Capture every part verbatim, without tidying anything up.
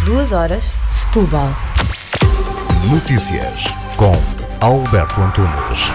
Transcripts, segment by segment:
duas horas, Setúbal. Notícias com Alberto Antunes.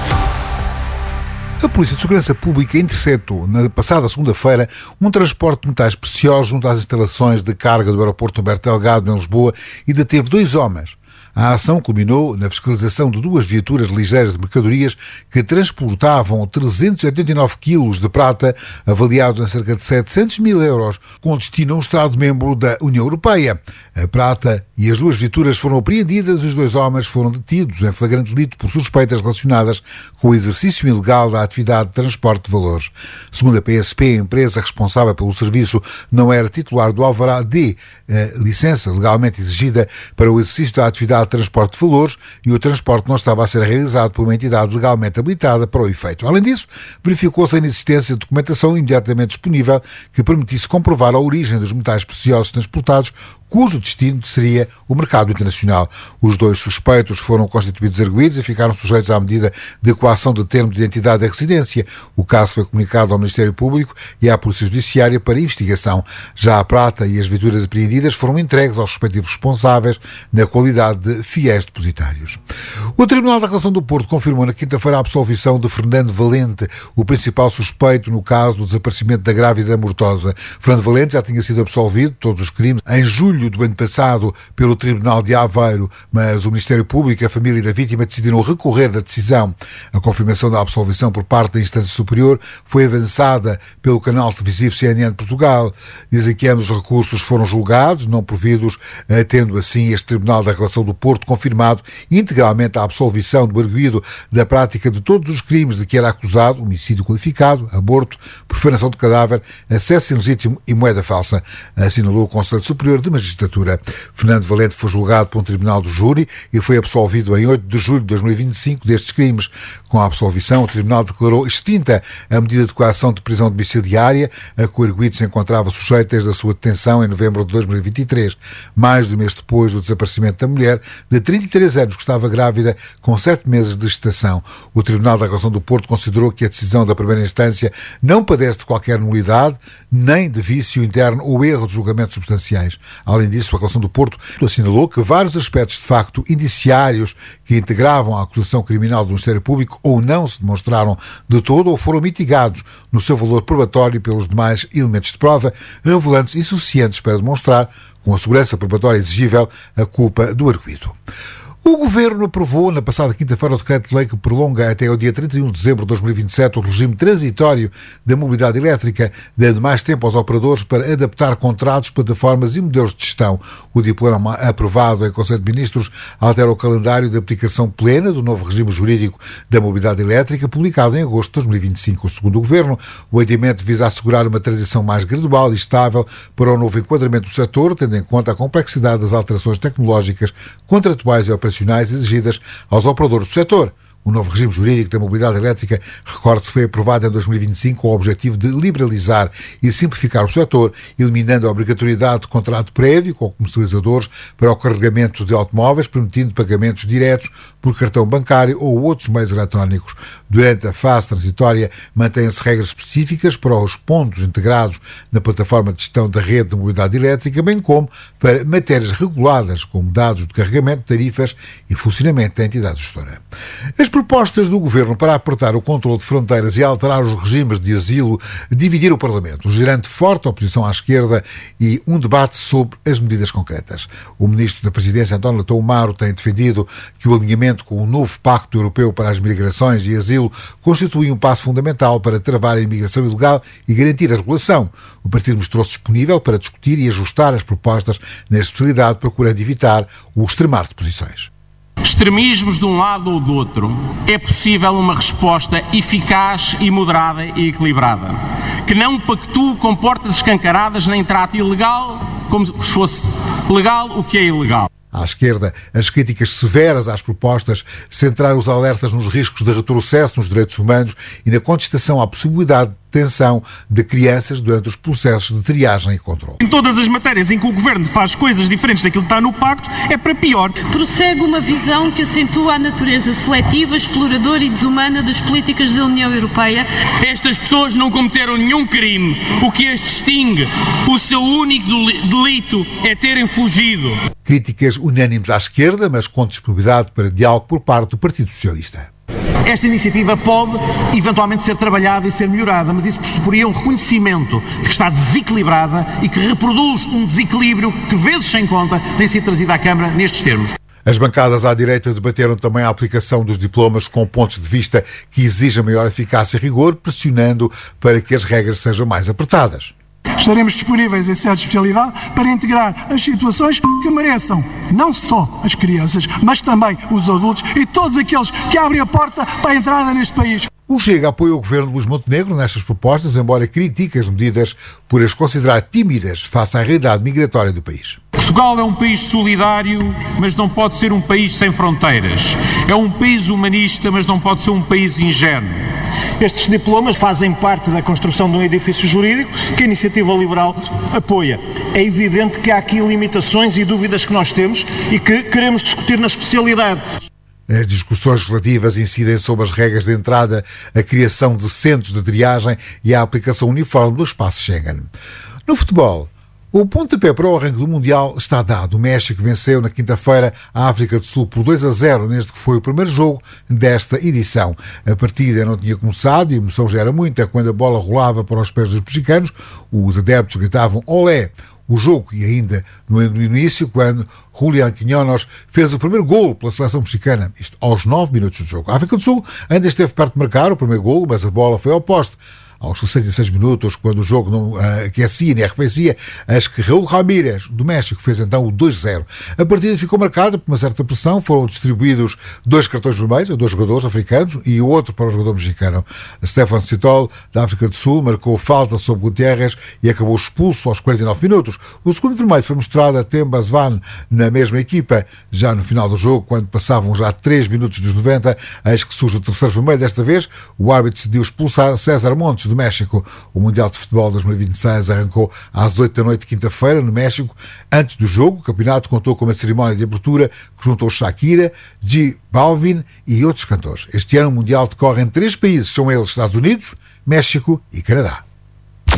A Polícia de Segurança Pública interceptou, na passada segunda-feira, um transporte de metais preciosos junto às instalações de carga do aeroporto Humberto Delgado, em Lisboa, e deteve dois homens. A ação culminou na fiscalização de duas viaturas ligeiras de mercadorias que transportavam trezentos e oitenta e nove quilos de prata, avaliados em cerca de setecentos mil euros, com destino a um Estado-membro da União Europeia. A prata e as duas viaturas foram apreendidas e os dois homens foram detidos em flagrante delito por suspeitas relacionadas com o exercício ilegal da atividade de transporte de valores. Segundo a P S P, a empresa responsável pelo serviço não era titular do alvará D, a licença legalmente exigida para o exercício da atividade de transporte de valores, e o transporte não estava a ser realizado por uma entidade legalmente habilitada para o efeito. Além disso, verificou-se a inexistência de documentação imediatamente disponível que permitisse comprovar a origem dos metais preciosos transportados, cujo destino seria o mercado internacional. Os dois suspeitos foram constituídos arguidos e ficaram sujeitos à medida de coação de termo de identidade e residência. O caso foi comunicado ao Ministério Público e à Polícia Judiciária para investigação. Já a prata e as viaturas apreendidas foram entregues aos respectivos responsáveis na qualidade de fiéis depositários. O Tribunal da Relação do Porto confirmou na quinta-feira a absolvição de Fernando Valente, o principal suspeito no caso do desaparecimento da grávida Mortosa. Fernando Valente já tinha sido absolvido de todos os crimes em julho do ano passado pelo Tribunal de Aveiro, mas o Ministério Público e a família da vítima decidiram recorrer da decisão. A confirmação da absolvição por parte da instância superior foi avançada pelo canal televisivo C N N de Portugal. Dizem que ambos os recursos foram julgados, não providos, tendo assim este Tribunal da Relação do Porto confirmado integralmente a absolvição do arguido da prática de todos os crimes de que era acusado: homicídio qualificado, aborto, profanação de cadáver, acesso ilegítimo e moeda falsa, assinalou o Conselho Superior de Magistratura. Fernando Valente foi julgado por um tribunal do júri e foi absolvido em oito de julho de dois mil e vinte e cinco destes crimes. Com a absolvição, o tribunal declarou extinta a medida de coação de prisão domiciliária a que o arguido se encontrava sujeito desde a sua detenção em novembro de dois mil e vinte e três, mais de um mês depois do desaparecimento da mulher de trinta e três anos que estava grávida com sete meses de gestação. O Tribunal da Relação do Porto considerou que a decisão da primeira instância não padece de qualquer nulidade, nem de vício interno ou erro de julgamentos substanciais. Além disso, a Relação do Porto assinalou que vários aspectos de facto indiciários que integravam a acusação criminal do Ministério Público ou não se demonstraram de todo ou foram mitigados no seu valor probatório pelos demais elementos de prova, revelando-se insuficientes para demonstrar, com a segurança probatória exigível, a culpa do arguido. O Governo aprovou na passada quinta-feira o decreto-lei que prolonga até ao dia trinta e um de dezembro de dois mil e vinte e sete o regime transitório da mobilidade elétrica, dando mais tempo aos operadores para adaptar contratos, plataformas e modelos de gestão. O diploma aprovado em Conselho de Ministros altera o calendário de aplicação plena do novo regime jurídico da mobilidade elétrica, publicado em agosto de dois mil e vinte e cinco. Segundo o Governo, o adiamento visa assegurar uma transição mais gradual e estável para o novo enquadramento do setor, tendo em conta a complexidade das alterações tecnológicas, contratuais e operacionais exigidas aos operadores do setor. O novo regime jurídico da mobilidade elétrica, recorde-se, foi aprovado em dois mil e vinte e cinco com o objetivo de liberalizar e simplificar o setor, eliminando a obrigatoriedade de contrato prévio com comercializadores para o carregamento de automóveis, permitindo pagamentos diretos por cartão bancário ou outros meios eletrónicos. Durante a fase transitória, mantêm-se regras específicas para os pontos integrados na plataforma de gestão da rede de mobilidade elétrica, bem como para matérias reguladas, como dados de carregamento, tarifas e funcionamento da entidade gestora. As propostas do Governo para apertar o controle de fronteiras e alterar os regimes de asilo dividiram o Parlamento, gerando forte oposição à esquerda e um debate sobre as medidas concretas. O Ministro da Presidência, António Leitão Maro, tem defendido que o alinhamento com o novo Pacto Europeu para as Migrações e Asilo constitui um passo fundamental para travar a imigração ilegal e garantir a regulação. O partido mostrou-se disponível para discutir e ajustar as propostas na especialidade, procurando evitar o extremar de posições. Extremismos de um lado ou do outro, é possível uma resposta eficaz e moderada e equilibrada, que não pactue com portas escancaradas nem trate ilegal como se fosse legal o que é ilegal. À esquerda, as críticas severas às propostas centraram os alertas nos riscos de retrocesso nos direitos humanos e na contestação à possibilidade de detenção de crianças durante os processos de triagem e controle. Em todas as matérias em que o Governo faz coisas diferentes daquilo que está no Pacto, é para pior. Prossegue uma visão que acentua a natureza seletiva, exploradora e desumana das políticas da União Europeia. Estas pessoas não cometeram nenhum crime. O que as distingue, o seu único delito é terem fugido. Críticas unânimes à esquerda, mas com disponibilidade para diálogo por parte do Partido Socialista. Esta iniciativa pode, eventualmente, ser trabalhada e ser melhorada, mas isso pressuporia um reconhecimento de que está desequilibrada e que reproduz um desequilíbrio que, vezes sem conta, tem sido trazido à Câmara nestes termos. As bancadas à direita debateram também a aplicação dos diplomas com pontos de vista que exigem maior eficácia e rigor, pressionando para que as regras sejam mais apertadas. Estaremos disponíveis em certa especialidade para integrar as situações que mereçam não só as crianças, mas também os adultos e todos aqueles que abrem a porta para a entrada neste país. O Chega apoia o governo de Luís Montenegro nestas propostas, embora critique as medidas por as considerar tímidas face à realidade migratória do país. Portugal é um país solidário, mas não pode ser um país sem fronteiras. É um país humanista, mas não pode ser um país ingênuo. Estes diplomas fazem parte da construção de um edifício jurídico que a Iniciativa Liberal apoia. É evidente que há aqui limitações e dúvidas que nós temos e que queremos discutir na especialidade. As discussões relativas incidem sobre as regras de entrada, a criação de centros de triagem e a aplicação uniforme do espaço Schengen. No futebol, o pontapé para o arranque do Mundial está dado. O México venceu na quinta-feira a África do Sul por dois a zero, neste que foi o primeiro jogo desta edição. A partida não tinha começado e a emoção já era muita quando a bola rolava para os pés dos mexicanos. Os adeptos gritavam olé. O jogo, e ainda no início, quando Julián Quiñones fez o primeiro golo pela seleção mexicana, isto aos nove minutos do jogo. A África do Sul ainda esteve perto de marcar o primeiro golo, mas a bola foi ao poste. Aos sessenta e seis minutos, quando o jogo não uh, aquecia nem arrefecia, acho que Raúl Ramírez, do México, fez então o dois a zero. A partida ficou marcada por uma certa pressão, foram distribuídos dois cartões vermelhos a dois jogadores africanos e o outro para o jogador mexicano. Stefan Citol, da África do Sul, marcou falta sobre Gutierrez e acabou expulso aos quarenta e nove minutos. O segundo vermelho foi mostrado a Temba Zvan na mesma equipa. Já no final do jogo, quando passavam já três minutos dos noventa, eis que surge o terceiro vermelho. Desta vez, o árbitro decidiu expulsar César Montes, do México. O Mundial de Futebol dois mil e vinte e seis arrancou às oito da noite, quinta-feira, no México. Antes do jogo, o campeonato contou com uma cerimónia de abertura que juntou Shakira, J Balvin e outros cantores. Este ano o Mundial decorre em três países, são eles Estados Unidos, México e Canadá.